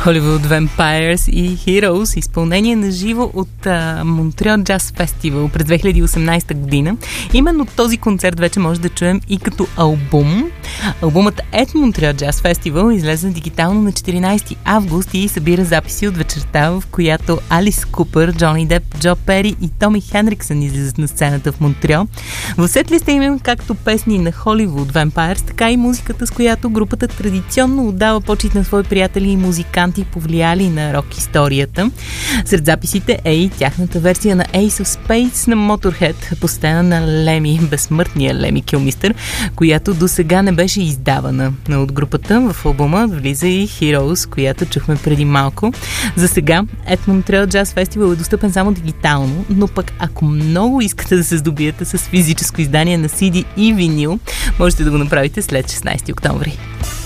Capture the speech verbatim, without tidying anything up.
Hollywood Vampires и Heroes, изпълнение на живо от Монтреал Джаз Фестивал през две хиляди и осемнадесета година. Именно този концерт вече може да чуем и като албум. Албумът At Montreal Jazz Festival излезе дигитално на четиринадесети август и събира записи от вечерта, в която Алис Купър, Джони Деп, Джо Пери и Томи Хенриксън излизат на сцената в Монтреал. В сетлиста имам както песни на Hollywood Vampires, така и музиката, с която групата традиционно отдава почит на свои приятели и музиканти, повлияли на рок историята. Сред записите е и тяхната версия на Ace of Spades на Motorhead, посветена на Леми, безсмъртния Леми Килмистър, която до сега не беше издавана. От групата в албума влиза и Heroes, която чухме преди малко. За сега At Montreal Jazz Festival е достъпен само дигитално, но пък ако много искате да се здобиете с физическо издание на си ди и винил, можете да го направите след шестнадесети октомври.